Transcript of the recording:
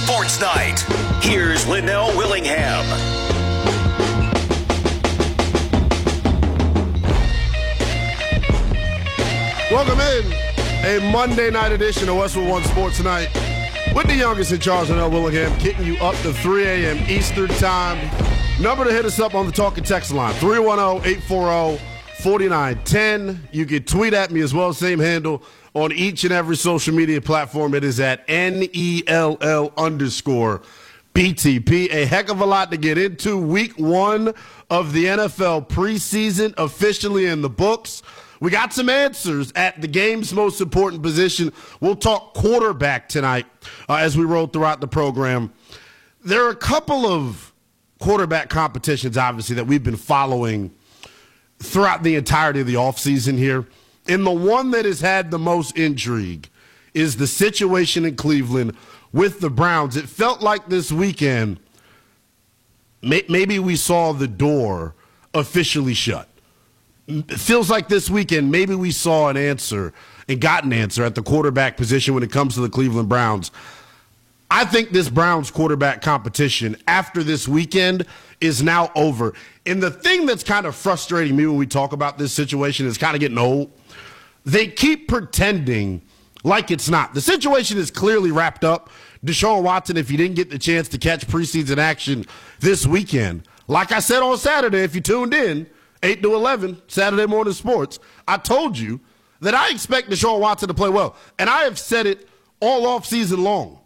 Sports Night. Here's Linnell Willingham. Welcome in a Monday night edition of Westwood One Sports Night with the youngest in charge, Linnell Willingham, kicking you up to 3 a.m. Eastern Time. Number to hit us up on the talk and text line, 310-840-4910. You can tweet at me as well, same handle on each and every social media platform. It is at NELL_BTP. A heck of a lot to get into. Week 1 of the NFL preseason officially in the books. We got some answers at the game's most important position. We'll talk quarterback tonight as we roll throughout the program. There are a couple of quarterback competitions, obviously, that we've been following throughout the entirety of the offseason here. And the one that has had the most intrigue is the situation in Cleveland with the Browns. It felt like this weekend, maybe we saw the door officially shut. It feels like this weekend, maybe we saw an answer and got an answer at the quarterback position when it comes to the Cleveland Browns. I think this Browns quarterback competition after this weekend is now over. And the thing that's kind of frustrating me when we talk about this situation is kind of getting old. They keep pretending like it's not. The situation is clearly wrapped up. Deshaun Watson, if you didn't get the chance to catch preseason action this weekend, like I said on Saturday, if you tuned in, 8 to 11, Saturday Morning Sports, I told you that I expect Deshaun Watson to play well. And I have said it all off season long.